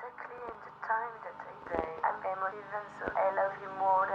exactly in the time that I die. I'm emotive and so I love you more